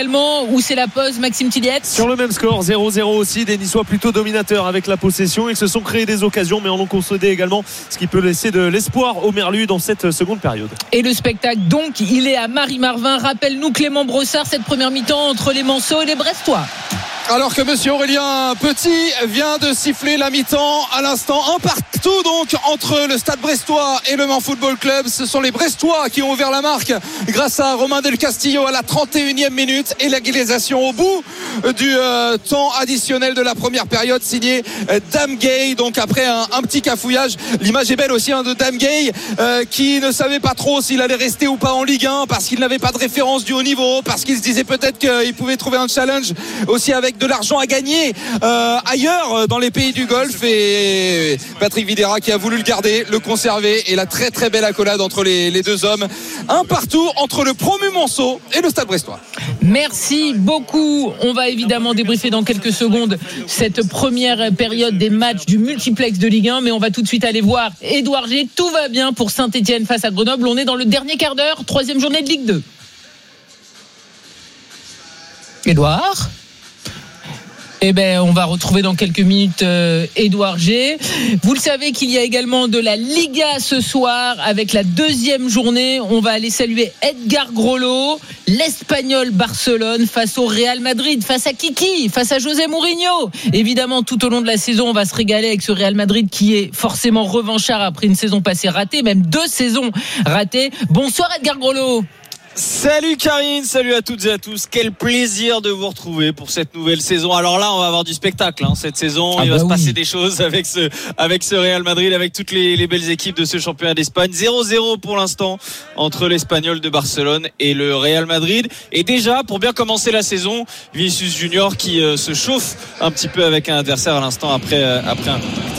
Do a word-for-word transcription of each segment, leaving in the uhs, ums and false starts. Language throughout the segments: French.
également, ou c'est la pause, Maxime Tilliette? Sur le même score, zéro zéro aussi, des Niçois plutôt dominateurs avec la possession. Ils se sont créés des occasions, mais en ont concédé également, ce qui peut laisser de l'espoir au Merlu dans cette seconde période. Et le spectacle, donc, il est à Marie-Marvin. Rappelle-nous, Clément Brossard, cette première mi-temps entre les Manceaux et les Brestois. Alors que monsieur Aurélien Petit vient de siffler la mi-temps à l'instant, un partout donc entre le Stade Brestois et le Mans Football Club. Ce sont les Brestois qui ont ouvert la marque grâce à Romain Del Castillo à la trente et unième minute, et l'égalisation au bout du euh, temps additionnel de la première période signé euh, Dame Gay. Donc après un, un petit cafouillage, l'image est belle aussi hein, de Dame Gay euh, qui ne savait pas trop s'il allait rester ou pas en Ligue un parce qu'il n'avait pas de référence du haut niveau, parce qu'il se disait peut-être qu'il pouvait trouver un challenge aussi avec de l'argent à gagner euh, ailleurs dans les pays du Golfe, et Patrick Vieira qui a voulu le garder, le conserver, et la très très belle accolade entre les, les deux hommes, un partout entre le promu Monceau et le Stade Brestois. Merci beaucoup. On va évidemment débriefer dans quelques secondes cette première période des matchs du multiplex de Ligue un, mais on va tout de suite aller voir Édouard G. Tout va bien pour Saint-Etienne face à Grenoble. On est dans le dernier quart d'heure, troisième journée de Ligue deux. Édouard ? Eh ben, on va retrouver dans quelques minutes euh, Édouard G. Vous le savez qu'il y a également de la Liga ce soir avec la deuxième journée. On va aller saluer Edgar Grollo, l'Espagnol Barcelone face au Real Madrid, face à Kiki, face à José Mourinho. Évidemment, tout au long de la saison, on va se régaler avec ce Real Madrid qui est forcément revanchard après une saison passée ratée, même deux saisons ratées. Bonsoir Edgar Grollo. Salut Karine, salut à toutes et à tous. Quel plaisir de vous retrouver pour cette nouvelle saison. Alors là, on va avoir du spectacle hein, cette saison. Ah Il bah va se oui. passer des choses avec ce, avec ce Real Madrid, avec toutes les, les belles équipes de ce championnat d'Espagne. zéro zéro pour l'instant entre l'Espagnol de Barcelone et le Real Madrid. Et déjà, pour bien commencer la saison, Vinicius Junior qui euh, se chauffe un petit peu avec un adversaire à l'instant après, euh, après un contact.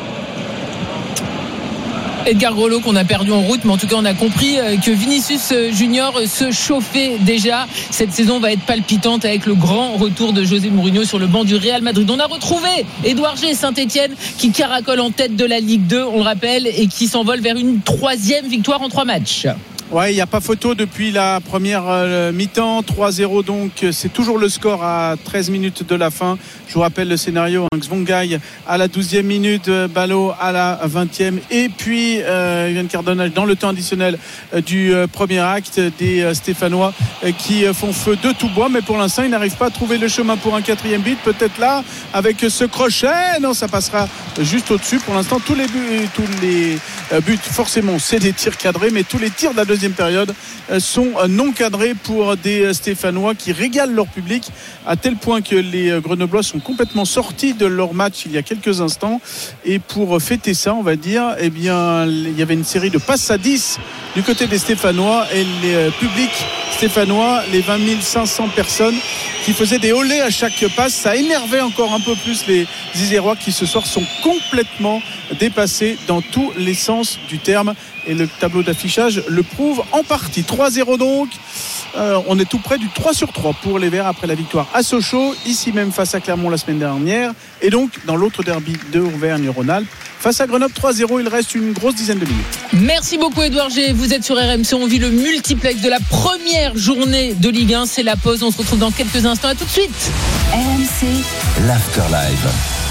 Edgar Grollo qu'on a perdu en route, mais en tout cas on a compris que Vinicius Junior se chauffait déjà. Cette saison va être palpitante avec le grand retour de José Mourinho sur le banc du Real Madrid. On a retrouvé Édouard G. Saint-Etienne qui caracole en tête de la Ligue deux, on le rappelle, et qui s'envole vers une troisième victoire en trois matchs. Ouais, il n'y a pas photo depuis la première euh, mi-temps, trois zéro donc c'est toujours le score à treize minutes de la fin. Je vous rappelle le scénario, hein, Xvongai à la douzième minute, Ballot à la vingtième, et puis euh, Yann Cardona dans le temps additionnel euh, du euh, premier acte, des euh, Stéphanois euh, qui euh, font feu de tout bois, mais pour l'instant ils n'arrivent pas à trouver le chemin pour un quatrième but. Peut-être là avec ce crochet, non, ça passera juste au-dessus. Pour l'instant tous les buts, tous les euh, buts forcément c'est des tirs cadrés, mais tous les tirs de la deuxième période sont non cadrés pour des Stéphanois qui régalent leur public à tel point que les Grenoblois sont complètement sortis de leur match il y a quelques instants, et pour fêter ça on va dire, eh bien il y avait une série de passes à dix du côté des Stéphanois, et les publics stéphanois, les vingt mille cinq cents personnes qui faisaient des olés à chaque passe, ça énervait encore un peu plus les Isérois qui ce soir sont complètement dépassés dans tous les sens du terme, et le tableau d'affichage le prouve en partie. Trois zéro donc, euh, on est tout près du trois sur trois pour les Verts après la victoire à Sochaux, ici même face à Clermont la semaine dernière, et donc dans l'autre derby de Auvergne-Rhône-Alpes face à Grenoble. Trois zéro, il reste une grosse dizaine de minutes. Merci beaucoup Édouard G. Vous êtes sur R M C, on vit le multiplex de la première journée de Ligue un. C'est la pause, on se retrouve dans quelques instants. À tout de suite. R M C, l'Afterlife.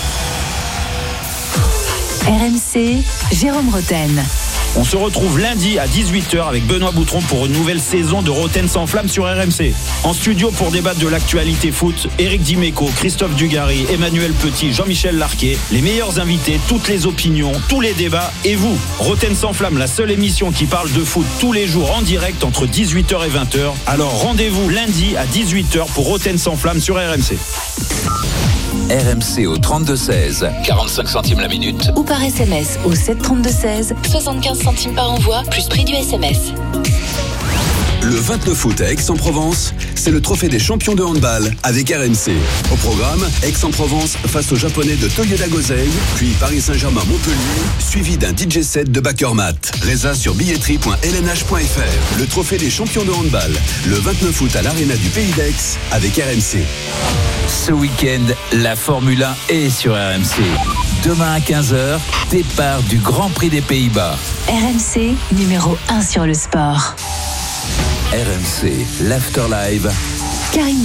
R M C, Jérôme Roten. On se retrouve lundi à dix-huit heures avec Benoît Boutron pour une nouvelle saison de Roten sans flamme sur R M C. En studio pour débattre de l'actualité foot, Éric Dimeco, Christophe Dugarry, Emmanuel Petit, Jean-Michel Larquet, les meilleurs invités, toutes les opinions, tous les débats, et vous. Roten sans flamme, la seule émission qui parle de foot tous les jours en direct entre dix-huit heures et vingt heures. Alors rendez-vous lundi à dix-huit heures pour Roten sans flamme sur R M C. R M C au trente-deux seize, quarante-cinq centimes la minute. Ou par S M S au sept trente-deux seize, soixante-quinze centimes par envoi, plus prix du S M S. Le vingt-neuf août à Aix-en-Provence, c'est le trophée des champions de handball avec R M C. Au programme, Aix-en-Provence face aux Japonais de Toyoda Gosei, puis Paris Saint-Germain-Montpellier, suivi d'un D J set de Bakermat. Résa sur billetterie point l n h point f r. Le trophée des champions de handball, le vingt-neuf août à l'Arena du Pays d'Aix avec R M C. Ce week-end, la Formule un est sur R M C. Demain à quinze heures, départ du Grand Prix des Pays-Bas. R M C, numéro un sur le sport. R M C, l'Afterlife. Karine